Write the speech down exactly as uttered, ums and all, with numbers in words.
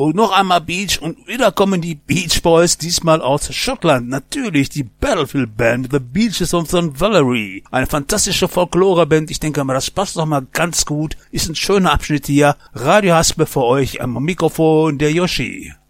Und noch einmal Beach und wieder kommen die Beach Boys, diesmal aus Schottland. Natürlich die Battlefield Band, The Beaches of Saint Valerie. Eine fantastische Folklore-Band. Ich denke mal, das passt doch mal ganz gut. Ist ein schöner Abschnitt hier. Radio Haspe für euch am Mikrofon, der Yoshi.